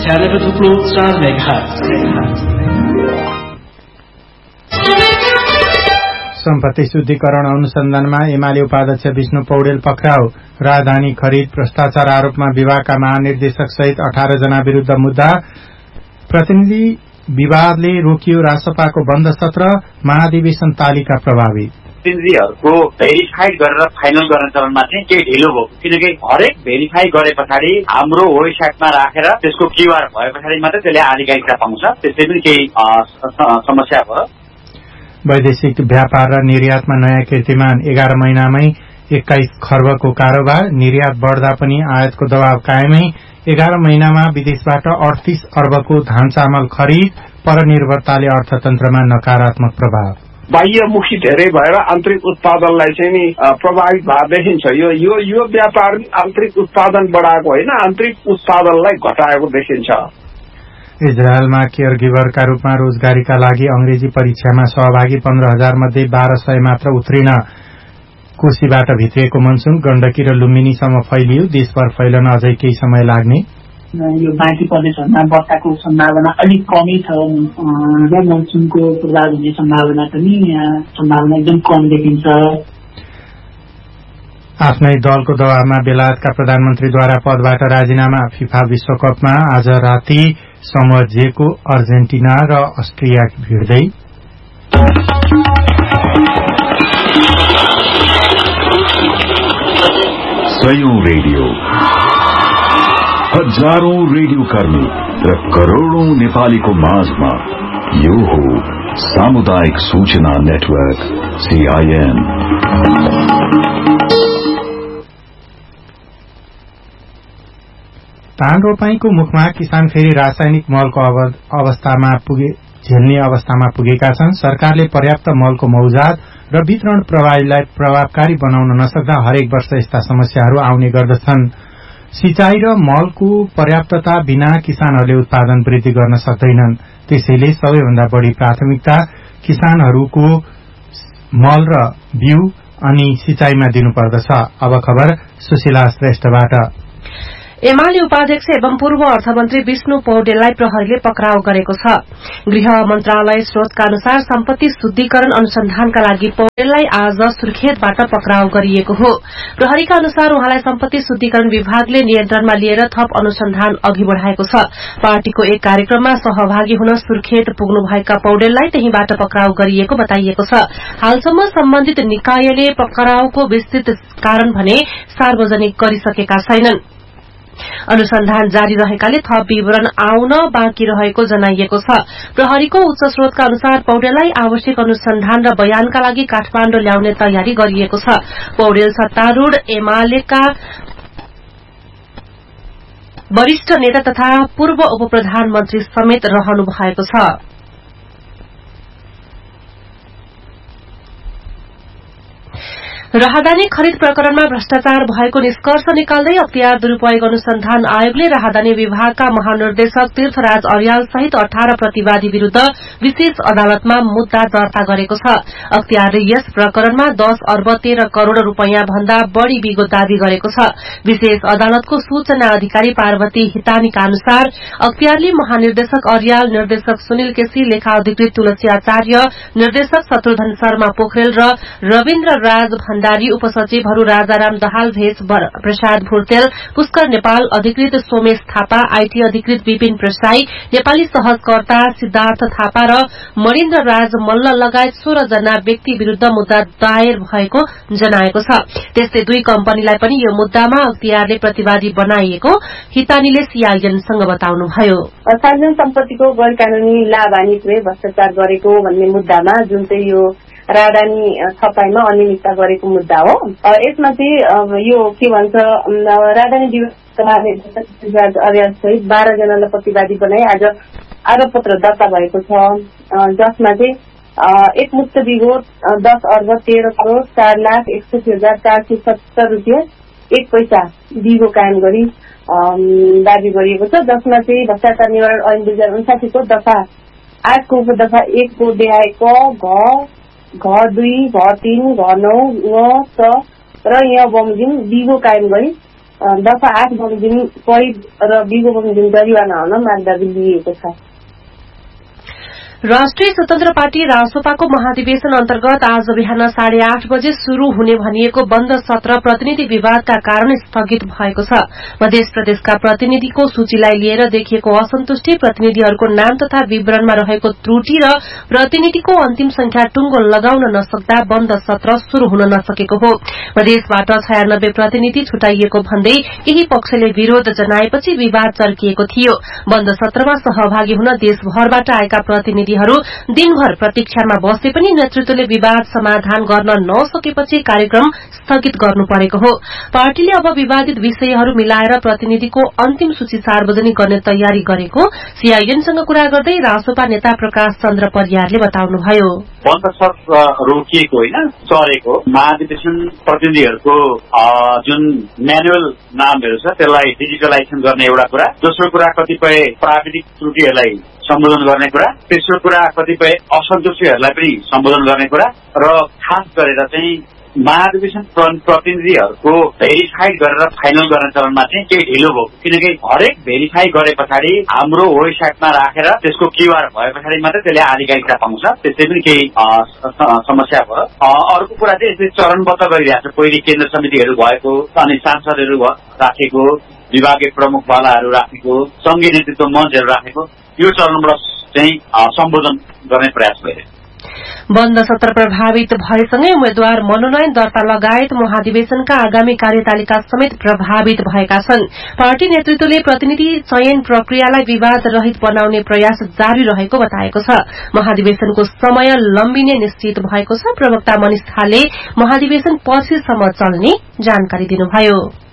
96.4 megahertz. सम्पत्ति शुद्धिकरण अनुसन्धानमा एमाले उपाध्यक्ष विष्णु पौडेल पक्राउ। राजधानी खरिद भ्रष्टाचार आरोपमा विभागका महानिर्देशक सहित 18 जना विरूद्ध मुद्दा। प्रतिनिधि विवादले रोकियो रासपाको बन्द सत्र। महाधिवेशन तालिका प्रभावित। प्रतिनिधिहरूको भेरिफाइड गरेर फाइनल गर्ने चरणमा चाहिँ केही ढिलो भयो, किनकि हरेक भेरिफाई गरे पछाडि हाम्रो वेबसाइटमा राखेर त्यसको क्यूआर भए पछाडि मात्रै त्यसले आधिकारिकता पाउँछ। त्यसले पनि केही समस्या भयो। वैदेशिक व्यापार र निर्यातमा नयाँ कीर्तिमान। 11 महिनामै 21 खर्बको कारोबार। निर्यात बढ्दा पनि आयातको दबाव कायमै। 11 महिनामा विदेशबाट 38 अर्बको धान चामल खरिद। परनिर्भरताले अर्थतन्त्रमा नकारात्मक प्रभाव। बाह्यमुखी धेरै भएर आन्तरिक उत्पादनलाई चाहिँ नि प्रभावित भएर देखिन्छ। यो व्यापार आन्तरिक उत्पादन बढाएको होइन, आन्तरिक उत्पादनलाई घटाएको देखिन्छ। इजरायलमा केयर गिभरका रूपमा रोजगारीका लागि अंग्रेजी परीक्षामा सहभागी 15,000 मध्ये 1200 मात्र उत्तीर्ण। कोशीबाट भित्रिएको मनसुन गण्डकी र लुम्बिनीसम्म फैलियो। देशभर फैलन अझै केही समय लाग्ने। यो बाँकी प्रदेशहरूमा वर्षाको सम्भावना अलिक कमै छ र मनसुनको प्रभाव हुने सम्भावना एकदम कम देखिन्छ। आफ्नै दलको दबावमा बेलायतका प्रधानमन्त्रीद्वारा पदबाट राजीनामा। फिफा विश्वकपमा आज राति समूह जेको अर्जेन्टिना र अस्ट्रिया भिड्दै। सयौं रेडियो, हजारौं रेडियो कर्मी र करोड़ौं नेपालीको माझमा यो हो सामुदायिक सूचना नेटवर्क CIN। धान रोपाईको मुखमा किसान फेरि रासायनिक मलको झेल्ने अवस्थामा पुगेका छन्। सरकारले पर्याप्त मलको मौजात र वितरण प्रणालीलाई प्रभावकारी बनाउन नसक्दा हरेक वर्ष यस्ता समस्याहरू आउने गर्दछन्। सिंचाई र मलको पर्याप्तता बिना किसानहरूले उत्पादन वृद्धि गर्न सक्दैनन्। त्यसैले सबैभन्दा बढ़ी प्राथमिकता किसानहरूको मल र बिउ अनि सिंचाईमा दिनुपर्दछ। अब खबर सुशीला श्रेष्ठबाट। एमाले उपाध्यक्ष एवं पूर्व अर्थमन्त्री विष्णु पौडेललाई प्रहरीले पक्राउ गरेको छ। गृह मन्त्रालय स्रोतका अनुसार सम्पत्ति शुद्धिकरण अनुसन्धानका लागि पौडेललाई आज सुर्खेतबाट पक्राउ गरिएको हो। प्रहरीका अनुसार उहाँलाई सम्पत्ति शुद्धिकरण विभागले नियन्त्रणमा लिएर थप अनुसन्धान अघि बढ़ाएको छ। पार्टीको एक कार्यक्रममा सहभागी हुन सुर्खेत पुग्नुभएका पौडेललाई त्यहीबाट पक्राउ गरिएको बताइएको छ। हालसम्म सम्बन्धित निकायले पक्राउको विस्तृत कारण भने सार्वजनिक गरिसकेका छैनन्। अनुसन्धान जारी रहेकाले थप विवरण आउन बाँकी रहेको जनाइएको छ। प्रहरीको उच्च स्रोतका अनुसार पौडेललाई आवश्यक अनुसन्धान र बयानका लागि काठमाण्डु ल्याउने तयारी गरिएको छ। पौडेल सत्तारूढ़ एमालेका वरिष्ठ नेता तथा पूर्व उपप्रधानमन्त्री समेत रहनु भएको छ। राहदानी खरिद प्रकरणमा भ्रष्टाचार भएको निष्कर्ष निकाल्दै अख्तियार दुरूपयोग अनुसन्धान आयोगले राहदानी विभागका महानिर्देशक तीर्थराज अर्याल सहित 18 प्रतिवादी विरूद्ध विशेष अदालतमा मुद्दा दर्ता गरेको छ। अख्तियारले यस प्रकरणमा 10 अर्ब 13 करोड़ रूपियाँ भन्दा बढ़ी विगत दावी गरेको छ। विशेष अदालतको सूचना अधिकारी पार्वती हितानीका अनुसार अख्तियारले महानिर्देशक अर्याल, निर्देशक सुनिल केसी, लेखा अधिकृत तुलसी आचार्य, निर्देशक शत्रुघ्न शर्मा पोखरेल र रविन्द्र राज भण्डारी, उपसचिवहरू राजाराम दहाल, भेष प्रसाद भुर्तेल, पुष्कर नेपाल, अधिकृत सोमेश थापा, आईटी अधिकृत विपिन प्रसाई, नेपाली सहजकर्ता सिद्धार्थ थापा र मणिन्द्र राज मल्ल लगायत 16 जना व्यक्ति विरूद्ध मुद्दा दायर भएको जनाएको छ। त्यस्तै 2 कम्पनीलाई पनि यो मुद्दामा अख्तियारले प्रतिवादी बनाइएको हितानीले सीआईएनसँग बताउनुभयो। सार्वजनिक सम्पत्तिको गैर कानूनी लाभ हानिले भ्रष्टाचार गरेको भन्ने मुद्दामा जुन चाहिँ यो राहदानी छपाईमा अनियमितता गरेको मुद्दा हो। यसमा चाहिँ यो के भन्छ राहदानी विभाग अर्याल सहित 12 जनालाई प्रतिवादी बनाई आज आरोपपत्र दर्ता भएको छ, जसमा चाहिँ एकमुक्त विगत 10 अर्ब 13 करोड़ 4,61,470 रुपियाँ 1 पैसा दिगो कायम गरी दावी गरिएको छ, जसमा चाहिँ भ्रष्टाचार निवारण ऐन 2059 को दफा 8 को उपदफा 1 को देहाय क घ 2 घ 3 घ 9 र यहाँ बमोजिम दिगो कायम गरी दफा 8 बमोजिम कैद र 20 बमोजिम जरिवाना हुन मागदाबी लिएको छ। राष्ट्रिय स्वतन्त्र पार्टी रासोपाको महाधिवेशन अन्तर्गत आज बिहान 8:30 बजे शुरू हुने भनिएको बन्द सत्र प्रतिनिधि विवादका कारण स्थगित भएको छ। मध्य प्रदेशका प्रतिनिधिको सूचीलाई लिएर देखिएको असन्तुष्टि, प्रतिनिधिहरूको नाम तथा विवरणमा रहेको त्रुटि र प्रतिनिधिको अन्तिम संख्या टुङ्गो लगाउन नसक्दा बन्द सत्र शुरू हुन नसकेको हो। मधेसबाट 96 प्रतिनिधि छुटाइएको भन्दै केही पक्षले विरोध जनाएपछि विवाद चर्किएको थियो। बन्द सत्रमा सहभागी हुन देशभरबाट आएका प्रतिनिधि दिनभर प्रतीक्षामा बसे पनि नेतृत्वले विवाद समाधान गर्न नसकेपछि कार्यक्रम स्थगित गर्नु परेको हो। पार्टीले अब विवादित विषयहरू मिलाएर प्रतिनिधिको अन्तिम सूची सार्वजनिक गर्ने तयारी गरेको सीआईएनसँग कुरा गर्दै रासोपा नेता प्रकाश चन्द्र परियारले बताउनुभयो। बन्द सत्र रोकिएको होइन, चलेको महाधिवेशन प्रतिनिधिहरूको जुन म्यानुअल नामहरू छ त्यसलाई डिजिटलाइजेसन गर्ने एउटा कुरा, दोस्रो कुरा कतिपय प्राविधिक त्रुटिहरूलाई सम्बोधन गर्ने कुरा, तेस्रो कुरा कतिपय असन्तुष्टिहरूलाई पनि सम्बोधन गर्ने कुरा र खास गरेर चाहिँ महाधिवेशन प्रतिनिधिहरूको भेरिफाई गरेर फाइनल गर्ने चरणमा चाहिँ केही ढिलो भयो। किनकि हरेक भेरिफाई गरे पछाडि हाम्रो वेबसाइटमा राखेर त्यसको क्यूआर भए पछाडि मात्रै त्यसले आधिकारिकता पाउँछ, त्यसै पनि केही समस्या भयो। अर्को कुरा चाहिँ यसले चरणबद्ध गरिरहेको छ। पहिले केन्द्र समितिहरू भएको, अनि सांसदहरू राखेको, विभागीय प्रमुखवालाहरू राखेको, संघीय नेतृत्व मञ्चहरू राखेको, यो चरणबाट चाहिँ सम्बोधन गर्ने प्रयास भइरहेको। बन्द सत्र प्रभावित भएसँगै उम्मेद्वार मनोनयन दर्ता लगायत महाधिवेशनका आगामी कार्यतालिका समेत प्रभावित भएका छन्। पार्टी नेतृत्वले प्रतिनिधि चयन प्रक्रियालाई विवाद रहित बनाउने प्रयास जारी रहेको बताएको छ। महाधिवेशनको समय लम्बिने निश्चित भएको छ। प्रवक्ता मनिष थाले महाधिवेशन पछिसम्म चल्ने जानकारी दिनुभयो।